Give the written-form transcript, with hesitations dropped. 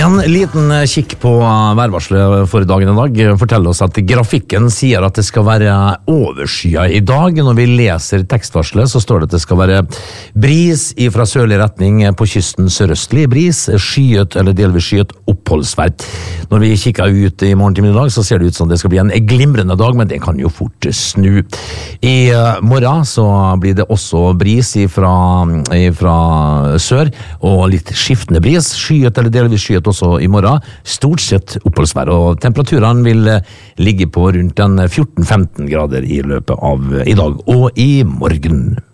En liten kikk på værvarselet for dagen i dag forteller oss at grafikken sier at det skal være overskyet i dag. Når vi leser tekstvarselet så står det at det skal være bris fra sørlig retning på kysten, sørøstlig bris, skyet eller delvis skyet oppholdsvær. Når vi kikker ut i morgentimen i dag så ser det ut som det skal bli en glimrende dag, men det kan jo fort snu. I morgen så blir det også bris fra sør og litt skiftende bris, skyet eller delvis skyet også i morgen, stort sett oppholdsvær, og temperaturene vil ligge på rundt 14-15 grader i løpet av i dag og i morgen.